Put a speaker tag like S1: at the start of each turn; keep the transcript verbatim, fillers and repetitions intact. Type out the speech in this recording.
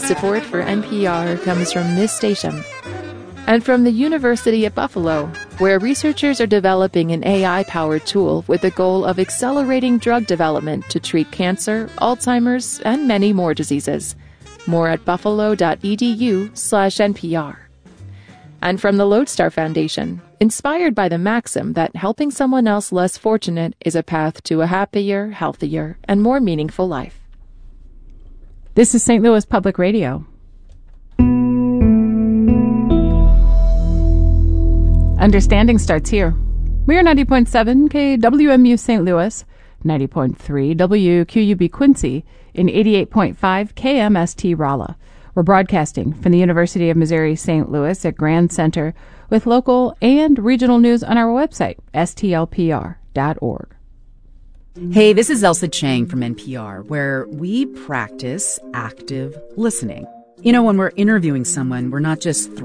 S1: Support for N P R comes from this station and from the University at Buffalo, where researchers are developing an A I-powered tool with the goal of accelerating drug development to treat cancer, Alzheimer's, and many more diseases. More at buffalo.edu slash NPR. And from the Lodestar Foundation, inspired by the maxim that helping someone else less fortunate is a path to a happier, healthier, and more meaningful life.
S2: This is Saint Louis Public Radio. Understanding starts here. We are ninety point seven K W M U Saint Louis, ninety point three W Q U B Quincy, and eighty-eight point five K M S T Rolla. We're broadcasting from the University of Missouri Saint Louis at Grand Center with local and regional news on our website, S T L P R dot org.
S3: Hey, this is Elsa Chang from N P R, where we practice active listening. You know, when we're interviewing someone, we're not just throwing